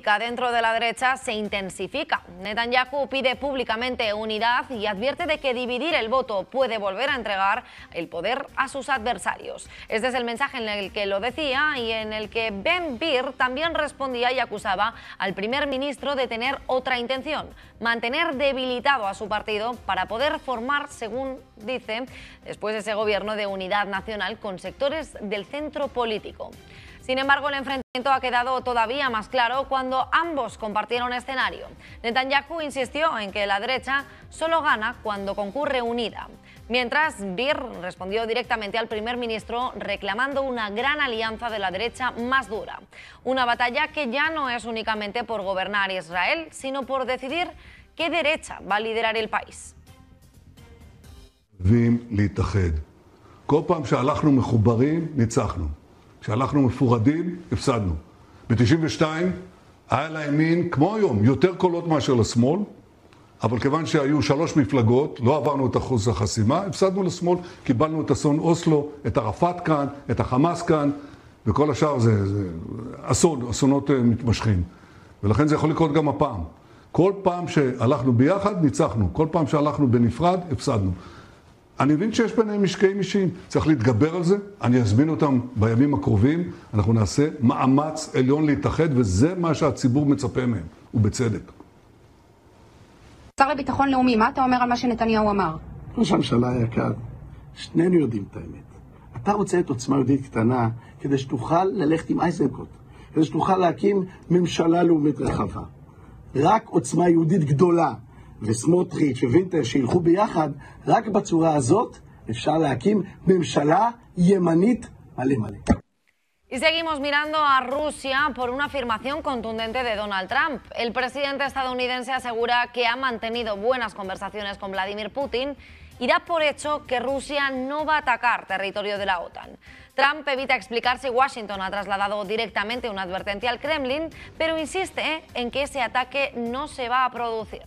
política dentro de la derecha se intensifica. Netanyahu pide públicamente unidad y advierte de que dividir el voto puede volver a entregar el poder a sus adversarios. Este es el mensaje en el que lo decía y en el que Ben Gvir también respondía y acusaba al primer ministro de tener otra intención: mantener debilitado a su partido para poder formar, según dice, después ese gobierno de unidad nacional con sectores del centro político. Sin embargo, el enfrentamiento ha quedado todavía más claro cuando ambos compartieron escenario. Netanyahu insistió en que la derecha solo gana cuando concurre unida, mientras Gvir respondió directamente al primer ministro reclamando una gran alianza de la derecha más dura. Una batalla que ya no es únicamente por gobernar Israel, sino por decidir qué derecha va a liderar el país. כל פעם שהלכנו מחוברים, ניצחנו. כשהלכנו מפורדים, הפסדנו. ב-92 היה לימין, כמו היום, יותר קולות מאשר לשמאל, אבל כיוון שהיו 3 מפלגות, לא עברנו את אחוז החסימה, הפסדנו לשמאל, קיבלנו את אסון אוסלו, את ערפאת כאן, את החמאס כאן, וכל השאר זה אסונות מתמשכים. ולכן זה יכול לקרות גם הפעם. כל פעם שהלכנו ביחד, ניצחנו. כל פעם שהלכנו בנפרד, הפסדנו. אני מבין שיש ביניהם משקעים אישיים, צריך להתגבר על זה, אני אזמין אותם בימים הקרובים, אנחנו נעשה מאמץ עליון להתאחד, וזה מה שהציבור מצפה מהם, ובצדק. שר לביטחון לאומי, מה אתה אומר על מה שנתניהו אמר? ראש הממשלה היקר, שנינו יודעים את האמת. אתה רוצה את עוצמה יהודית קטנה, כדי שתוכל ללכת עם אייזנקוט, כדי שתוכל להקים ממשלה לאומית רחבה. רק עוצמה יהודית גדולה, וסמוטריץ' ווינטר שילכו ביחד, רק בצורה הזאת אפשר להקים ממשלה ימנית מלא מלא. Y seguimos mirando a Rusia por una afirmación contundente de Donald Trump. El presidente estadounidense asegura que ha mantenido buenas conversaciones con Vladimir Putin y da por hecho que Rusia no va a atacar territorio de la OTAN. Trump evita explicar si Washington ha trasladado directamente una advertencia al Kremlin, pero insiste en que ese ataque no se va a producir.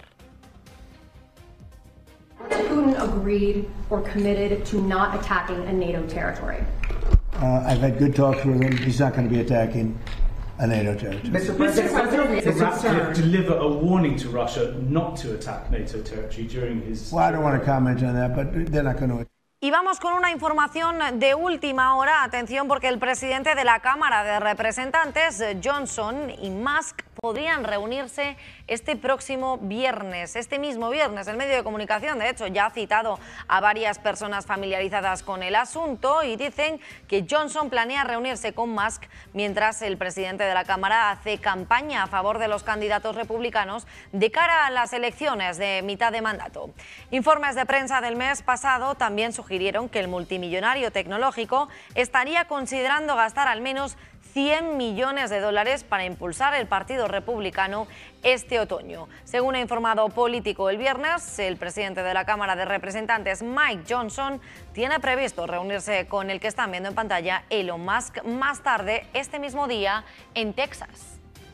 Putin agreed or committed to not attacking a NATO territory. I've had good talks with him. He's not going to be attacking a NATO territory. Mr. President, did Ratcliffe deliver a warning to Russia not to attack NATO territory during his... Well, I don't want to comment on that, but they're not going to... Y vamos con una información de última hora. Atención, porque el presidente de la Cámara de Representantes, Johnson, y Musk podrían reunirse este próximo viernes, este mismo viernes. El medio de comunicación, de hecho, ya ha citado a varias personas familiarizadas con el asunto y dicen que Johnson planea reunirse con Musk mientras el presidente de la Cámara hace campaña a favor de los candidatos republicanos de cara a las elecciones de mitad de mandato. Informes de prensa del mes pasado también sugirieron que el multimillonario tecnológico estaría considerando gastar al menos $100 millones para impulsar el Partido Republicano este otoño. Según ha informado Político el viernes, el presidente de la Cámara de Representantes, Mike Johnson, tiene previsto reunirse con el que están viendo en pantalla, Elon Musk, más tarde este mismo día en Texas.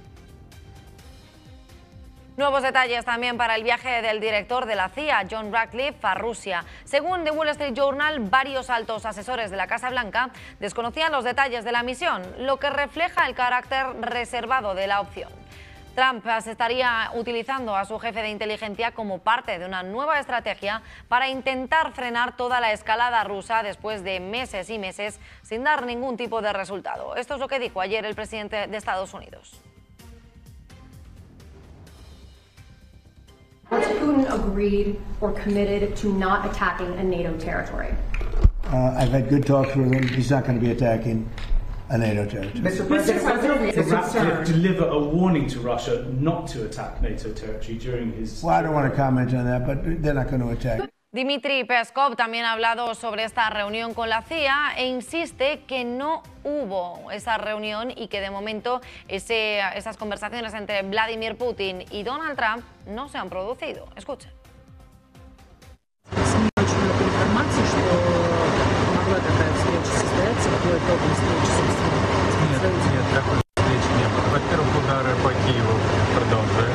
Nuevos detalles también para el viaje del director de la CIA, John Ratcliffe, a Rusia. Según The Wall Street Journal, varios altos asesores de la Casa Blanca desconocían los detalles de la misión, lo que refleja el carácter reservado de la opción. Trump estaría utilizando a su jefe de inteligencia como parte de una nueva estrategia para intentar frenar toda la escalada rusa después de meses y meses sin dar ningún tipo de resultado. Esto es lo que dijo ayer el presidente de Estados Unidos. Putin agreed or committed to not attacking a NATO territory. I've had good talks with him. He's not going to be attacking a NATO territory. Mr. President, did Ratcliffe deliver a warning to Russia not to attack NATO territory during his... Well, I don't want to comment on that, but they're not going to attack. Dmitry Peskov también ha hablado sobre esta reunión con la CIA e insiste que no hubo esa reunión y que de momento esas conversaciones entre Vladimir Putin y Donald Trump no se han producido. Escuchen. Нет, такой встречи не было. Во-первых, удары по Киеву продолжаются.